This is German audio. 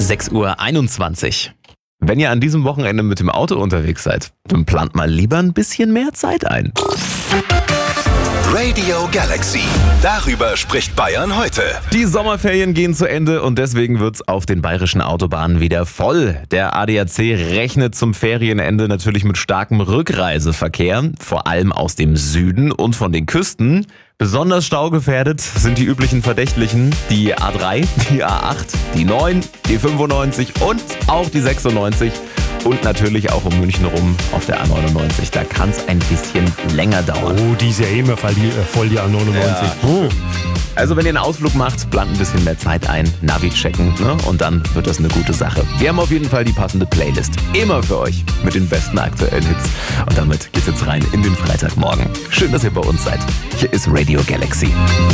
6:21 Uhr. Wenn ihr an diesem Wochenende mit dem Auto unterwegs seid, dann plant mal lieber ein bisschen mehr Zeit ein. Radio Galaxy. Darüber spricht Bayern heute. Die Sommerferien gehen zu Ende und deswegen wird's auf den bayerischen Autobahnen wieder voll. Der ADAC rechnet zum Ferienende natürlich mit starkem Rückreiseverkehr, vor allem aus dem Süden und von den Küsten. Besonders staugefährdet sind die üblichen Verdächtlichen, die A3, die A8, die 9, die 95 und auch die 96. Und natürlich auch um München rum auf der A99. Da kann es ein bisschen länger dauern. Oh, die ist ja immer voll, die A99. Ja. Also wenn ihr einen Ausflug macht, plant ein bisschen mehr Zeit ein, Navi checken, ne? Und dann wird das eine gute Sache. Wir haben auf jeden Fall die passende Playlist. Immer für euch mit den besten aktuellen Hits. Und damit geht's jetzt rein in den Freitagmorgen. Schön, dass ihr bei uns seid. Hier ist Radio Galaxy.